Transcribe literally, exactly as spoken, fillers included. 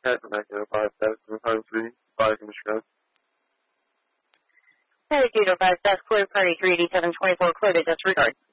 Cat from Echo five seven five three, five from Michigan. Hey, Judo five, that's clear, party three eighty-seven twenty-four, clear to disregard.